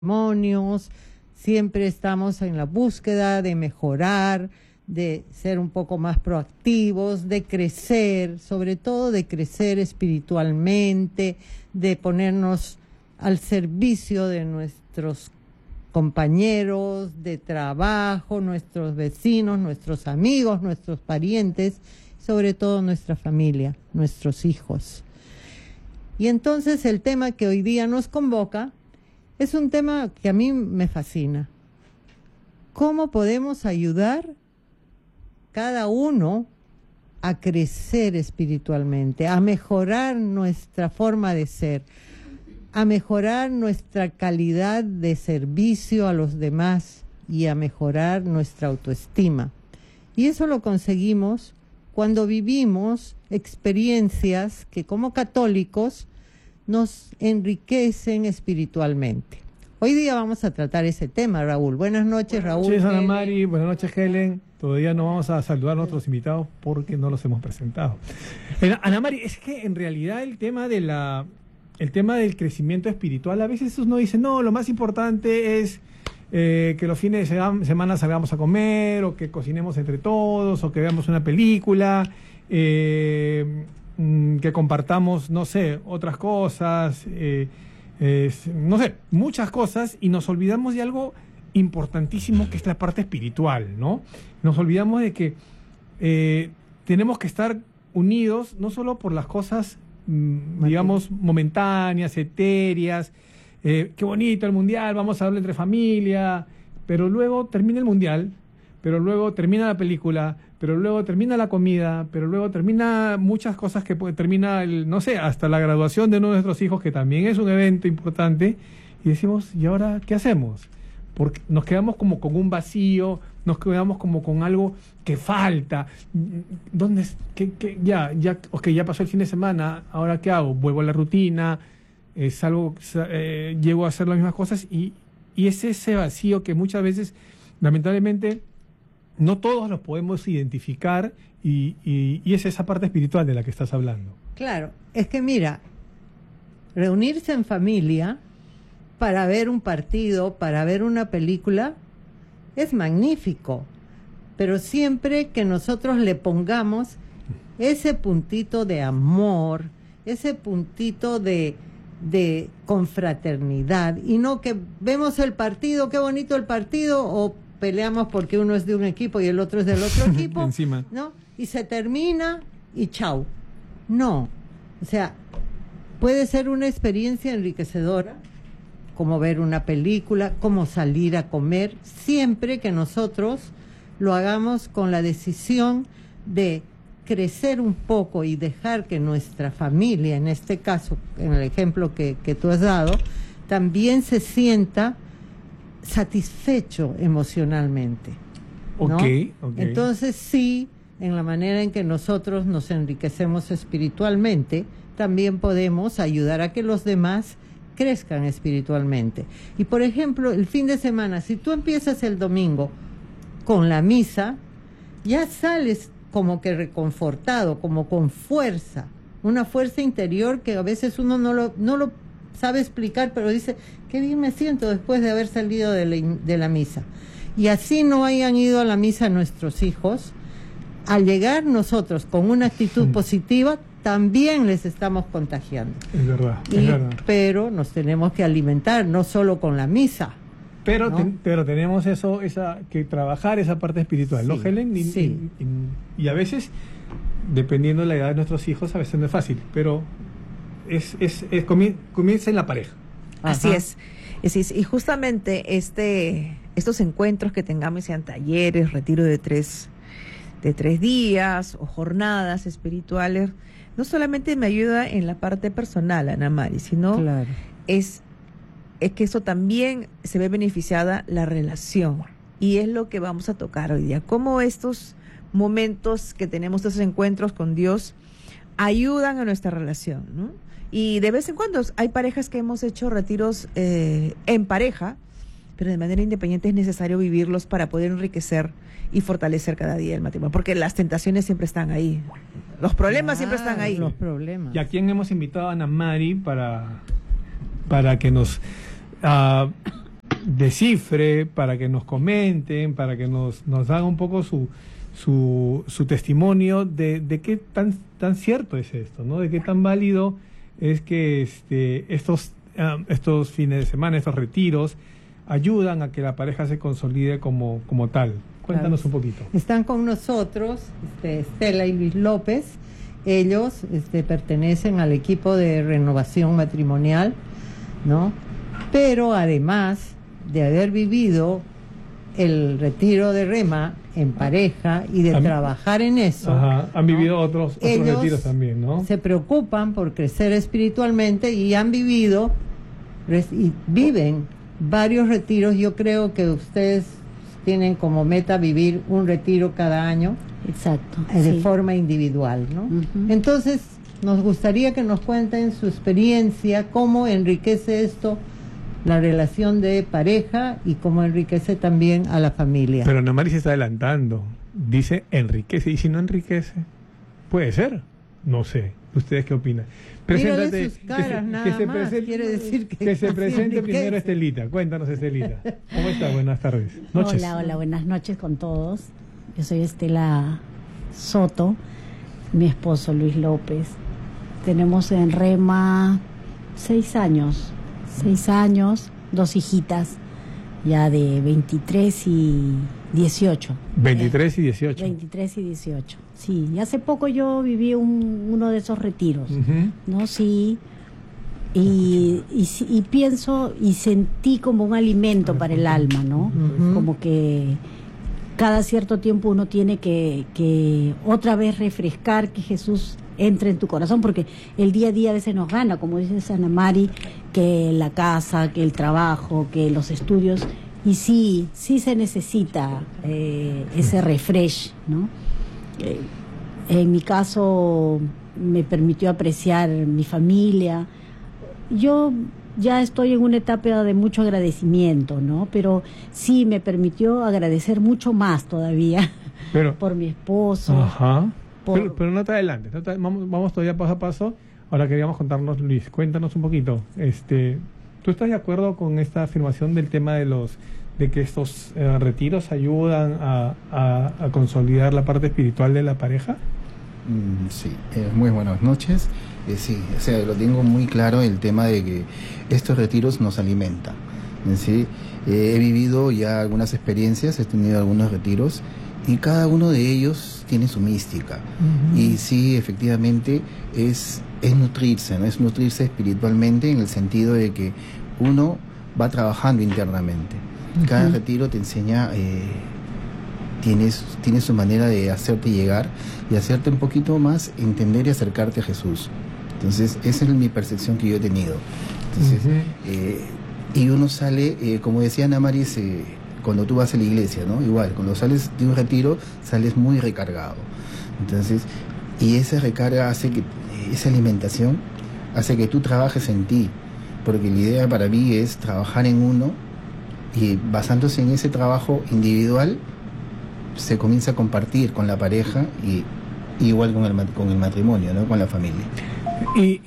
matrimonios, siempre estamos en la búsqueda de mejorar, de ser un poco más proactivos, de crecer, sobre todo de crecer espiritualmente, de ponernos al servicio de nuestros compañeros de trabajo, nuestros vecinos, nuestros amigos, nuestros parientes, sobre todo nuestra familia, nuestros hijos. Y entonces el tema que hoy día nos convoca es un tema que a mí me fascina. ¿Cómo podemos ayudar cada uno a crecer espiritualmente, a mejorar nuestra forma de ser, a mejorar nuestra calidad de servicio a los demás y a mejorar nuestra autoestima? Y eso lo conseguimos cuando vivimos experiencias que como católicos nos enriquecen espiritualmente. Hoy día vamos a tratar ese tema, Raúl. Buenas noches, Raúl. Buenas noches, Ana Mari. Buenas noches, Helen. Todavía no vamos a saludar a nuestros invitados porque no los hemos presentado. Ana Mari, es que en realidad el tema del crecimiento espiritual, a veces uno dice, no, lo más importante es que los fines de semana salgamos a comer, o que cocinemos entre todos, o que veamos una película, que compartamos, no sé, otras cosas, no sé, muchas cosas, y nos olvidamos de algo importantísimo que es la parte espiritual, ¿no? Nos olvidamos de que tenemos que estar unidos no solo por las cosas, digamos, momentáneas, etéreas, qué bonito el mundial, vamos a hablar entre familia, pero luego termina el mundial, pero luego termina la película, pero luego termina la comida, pero luego termina muchas cosas que termina, no sé, hasta la graduación de uno de nuestros hijos, que también es un evento importante, y decimos, ¿y ahora qué hacemos? Porque nos quedamos como con un vacío, nos quedamos como con algo que falta. ¿Dónde es? Ya pasó el fin de semana, ¿ahora qué hago? Vuelvo a la rutina, llego a hacer las mismas cosas, y es ese vacío que muchas veces, lamentablemente, no todos los podemos identificar, y es esa parte espiritual de la que estás hablando. Claro, es que mira, reunirse en familia para ver un partido, para ver una película, es magnífico, pero siempre que nosotros le pongamos ese puntito de amor, ese puntito de confraternidad, y no que vemos el partido, qué bonito el partido, o peleamos porque uno es de un equipo y el otro es del otro equipo, encima, ¿no? Y se termina y chau. No, o sea, puede ser una experiencia enriquecedora, como ver una película, como salir a comer, siempre que nosotros lo hagamos con la decisión de crecer un poco y dejar que nuestra familia, en este caso, en el ejemplo que tú has dado, también se sienta satisfecho emocionalmente, ¿no? Okay. Entonces sí, en la manera en que nosotros nos enriquecemos espiritualmente, también podemos ayudar a que los demás crezcan espiritualmente. Y por ejemplo, el fin de semana, si tú empiezas el domingo con la misa, ya sales como que reconfortado, como con fuerza, una fuerza interior que a veces uno no lo sabe explicar, pero dice, qué bien me siento después de haber salido de la misa. Y así no hayan ido a la misa nuestros hijos, al llegar nosotros con una actitud positiva, también les estamos contagiando. Es verdad, es verdad. Pero nos tenemos que alimentar, no solo con la misa. Pero, ¿no? Pero tenemos que trabajar esa parte espiritual, ¿no, Helen? Y a veces, dependiendo de la edad de nuestros hijos, a veces no es fácil, pero comienza en la pareja. Así es. Y justamente estos encuentros que tengamos, sean talleres, retiro de tres días o jornadas espirituales, no solamente me ayuda en la parte personal, Ana Mari, sino claro, es que eso también se ve beneficiada la relación, y es lo que vamos a tocar hoy día, cómo estos momentos que tenemos, estos encuentros con Dios, ayudan a nuestra relación, ¿no? Y de vez en cuando hay parejas que hemos hecho retiros en pareja, pero de manera independiente es necesario vivirlos para poder enriquecer y fortalecer cada día el matrimonio, porque las tentaciones siempre están ahí, los problemas siempre están ahí. Los problemas. ¿Y a quién hemos invitado a Ana Mari para que nos descifre, para que nos comenten, para que nos haga un poco su testimonio de qué tan cierto es esto, ¿no? De qué tan válido es que estos fines de semana, estos retiros, ayudan a que la pareja se consolide como tal. Cuéntanos un poquito. Están con nosotros Estela y Luis López. Ellos pertenecen al equipo de renovación matrimonial, ¿no? Pero además de haber vivido el retiro de Rema en pareja y de trabajar en eso, han vivido otros ellos retiros también, ¿no? Se preocupan por crecer espiritualmente y han vivido y viven varios retiros. Yo creo que ustedes tienen como meta vivir un retiro cada año. Exacto. De forma individual, ¿no? Entonces, nos gustaría que nos cuenten su experiencia, cómo enriquece esto la relación de pareja y cómo enriquece también a la familia. Pero Ana María se está adelantando. Dice enriquece, y si no enriquece, puede ser. No sé. ¿Ustedes qué opinan? Mírale sus caras, nada más. Quiere decir que se presente primero Estelita. Cuéntanos, Estelita. ¿Cómo está? Buenas tardes. Noches. Hola, buenas noches con todos. Yo soy Estela Soto, mi esposo Luis López. Tenemos en Rema 6 años, 2 hijitas, ya de 23 y 18. 23 y 18. 23 y 18, sí. Y hace poco yo viví uno de esos retiros, ¿no? Sí. Y pienso y sentí como un alimento para el alma, ¿no? Como que cada cierto tiempo uno tiene que otra vez refrescar, que Jesús entre en tu corazón, porque el día a día a veces nos gana, como dice Ana Mari, que la casa, que el trabajo, que los estudios, y sí se necesita ese refresh, ¿no? En mi caso me permitió apreciar mi familia. Yo ya estoy en una etapa de mucho agradecimiento, ¿no? Pero sí me permitió agradecer mucho más todavía por mi esposo. Ajá. Pero no te adelantes, vamos todavía paso a paso. Ahora queríamos contarnos, Luis, cuéntanos un poquito. ¿Tú estás de acuerdo con esta afirmación del tema de que estos retiros ayudan a consolidar la parte espiritual de la pareja? Sí, muy buenas noches. Sí, o sea, lo tengo muy claro, el tema de que estos retiros nos alimentan. ¿Sí? He vivido ya algunas experiencias, he tenido algunos retiros y cada uno de ellos tiene su mística. Y sí, efectivamente, es nutrirse, ¿no? Es nutrirse espiritualmente, en el sentido de que uno va trabajando internamente. Cada retiro te enseña, tiene su manera de hacerte llegar y hacerte un poquito más entender y acercarte a Jesús. Entonces, esa es mi percepción que yo he tenido. Entonces, y uno sale, como decía Ana Maris, cuando tú vas a la iglesia, ¿no? Igual, cuando sales de un retiro, sales muy recargado. Entonces, y esa recarga hace que, esa alimentación, hace que tú trabajes en ti. Porque la idea para mí es trabajar en uno, y basándose en ese trabajo individual, se comienza a compartir con la pareja y igual con el matrimonio, ¿no? Con la familia. Y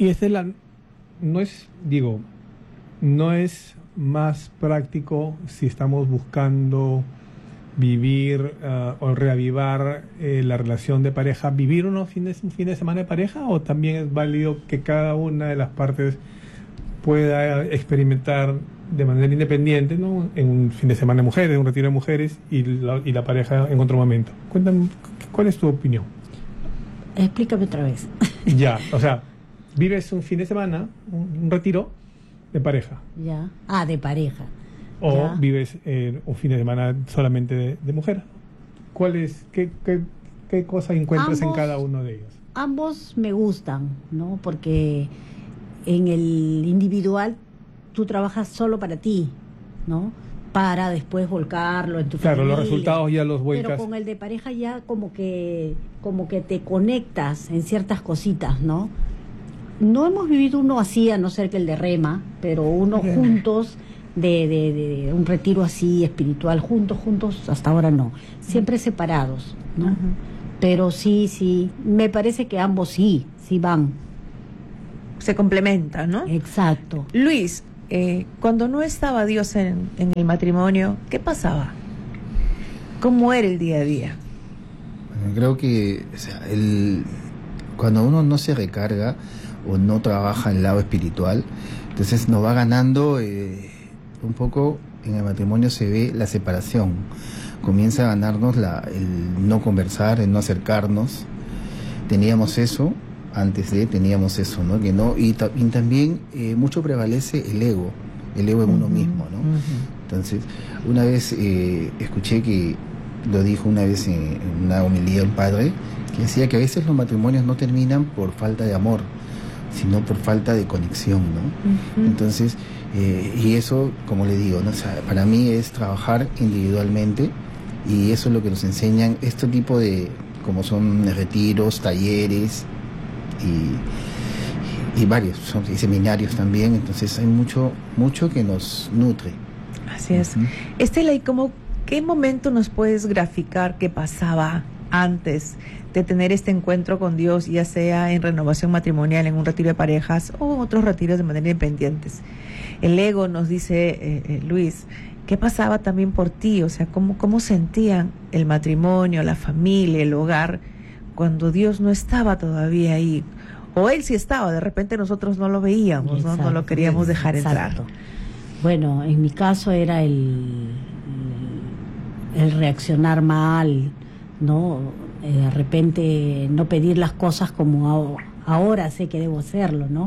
no es más práctico si estamos buscando vivir o reavivar la relación de pareja, vivir un fin de semana de pareja, o también es válido que cada una de las partes pueda experimentar de manera independiente, ¿no? En un fin de semana de mujeres, en un retiro de mujeres y la pareja en otro momento. Cuéntame, ¿cuál es tu opinión? Explícame otra vez. Ya, o sea, vives un fin de semana, un retiro de pareja. Ya. De pareja. O ya. Vives un fin de semana solamente de mujer. ¿Qué cosa encuentras en cada uno de ellos? Ambos me gustan, ¿no? Porque en el individual tú trabajas solo para ti, ¿no? Para después volcarlo en tu familia. Claro, los resultados ya los vuelcas. Pero con el de pareja ya como que te conectas en ciertas cositas, ¿no? No hemos vivido uno así, a no ser que el de Rema, pero uno juntos, de un retiro así espiritual, juntos, hasta ahora no. Siempre separados, ¿no? Pero sí, me parece que ambos sí van. Se complementan, ¿no? Exacto. Luis, cuando no estaba Dios en el matrimonio, ¿qué pasaba? ¿Cómo era el día a día? Bueno, creo que, o sea, cuando uno no se recarga o no trabaja el lado espiritual, entonces nos va ganando un poco. En el matrimonio se ve la separación, comienza a ganarnos el no conversar, el no acercarnos. Teníamos eso, ¿no? Que no, y también mucho prevalece el ego en uno mismo, ¿no? Entonces, una vez escuché que lo dijo una vez en una homilía un padre, que decía que a veces los matrimonios no terminan por falta de amor, sino por falta de conexión, ¿no? Entonces, y eso, como le digo, ¿no? O sea, para mí es trabajar individualmente, y eso es lo que nos enseñan este tipo de, como son retiros, talleres y varios, y seminarios también. Entonces hay mucho que nos nutre. Así es. Estela, ¿y qué momento nos puedes graficar que pasaba antes de tener este encuentro con Dios, ya sea en renovación matrimonial, en un retiro de parejas o otros retiros de manera independientes? El ego, nos dice Luis, ¿qué pasaba también por ti? O sea, ¿cómo sentían el matrimonio, la familia, el hogar, cuando Dios no estaba todavía ahí? O Él sí estaba, de repente nosotros no lo veíamos, ¿no? No lo queríamos dejar entrar. Bueno, en mi caso era el reaccionar mal, ¿no? De repente no pedir las cosas como ahora sé que debo hacerlo, ¿no?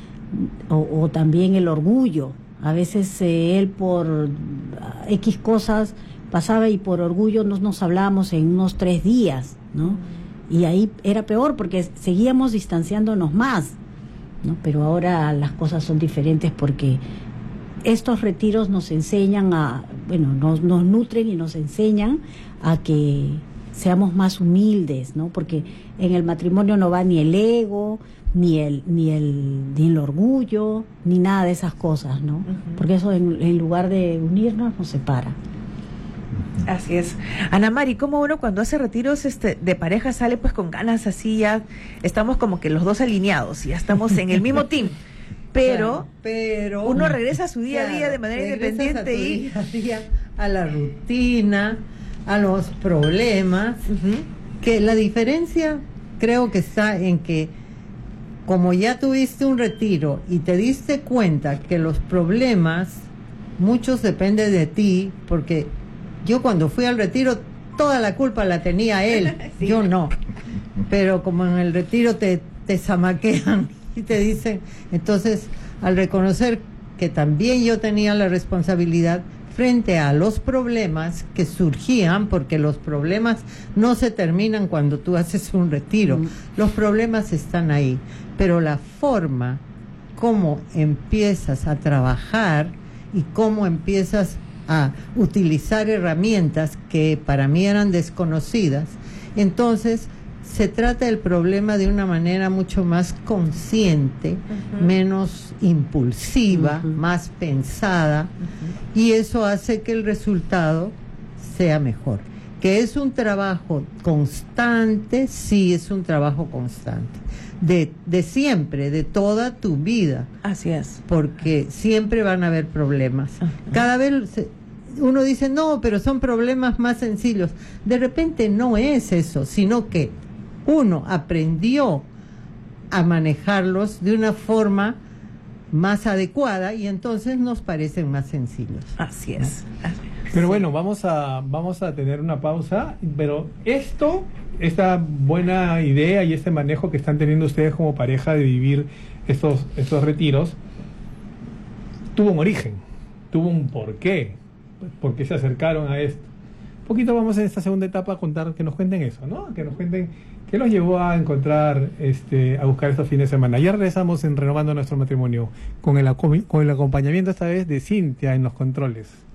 O también el orgullo. A veces él por X cosas pasaba y por orgullo no nos hablábamos en unos 3 días, ¿no? Y ahí era peor porque seguíamos distanciándonos más, ¿no? Pero ahora las cosas son diferentes porque estos retiros nos enseñan nos nutren y nos enseñan a que seamos más humildes, ¿no? Porque en el matrimonio no va ni el ego, ni el orgullo, ni nada de esas cosas, ¿no? Porque eso en lugar de unirnos nos separa. Así es. Ana Mari, ¿cómo uno cuando hace retiros de pareja sale pues con ganas así, ya estamos como que los dos alineados, ya estamos en el mismo team? Pero uno regresa a su día a día de manera independiente y día a día, a la rutina, a los problemas, que la diferencia creo que está en que como ya tuviste un retiro y te diste cuenta que los problemas, muchos dependen de ti, porque yo cuando fui al retiro toda la culpa la tenía él, sí. Yo no, pero como en el retiro te zamaquean y te dicen, entonces al reconocer que también yo tenía la responsabilidad frente a los problemas que surgían, porque los problemas no se terminan cuando tú haces un retiro, los problemas están ahí, pero la forma como empiezas a trabajar y cómo empiezas a utilizar herramientas que para mí eran desconocidas, entonces se trata del problema de una manera mucho más consciente, menos impulsiva, más pensada, y eso hace que el resultado sea mejor. Que es un trabajo constante, sí, es un trabajo constante, de siempre, de toda tu vida. Así es. Porque siempre van a haber problemas. Cada vez uno dice, no, pero son problemas más sencillos. De repente no es eso, sino que uno aprendió a manejarlos de una forma más adecuada y entonces nos parecen más sencillos. Así es. Pero bueno, vamos a tener una pausa, pero esta buena idea y este manejo que están teniendo ustedes como pareja de vivir estos retiros, tuvo un origen, tuvo un porqué, por qué se acercaron a esto. Un poquito vamos en esta segunda etapa a contar, que nos cuenten eso, ¿no? Que nos cuenten qué los llevó a encontrar, a buscar estos fines de semana. Ya regresamos en Renovando Nuestro Matrimonio con el acompañamiento esta vez de Cintia en los controles.